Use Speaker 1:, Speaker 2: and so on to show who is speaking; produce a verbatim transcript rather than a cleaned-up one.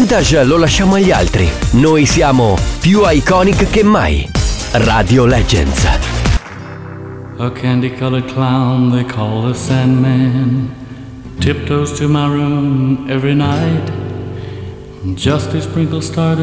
Speaker 1: vintage lo lasciamo agli altri. Noi siamo più iconic che mai. Radio Legends.
Speaker 2: A candy-colored clown they call the Sandman tiptoes to my room every night just to sprinkle stardust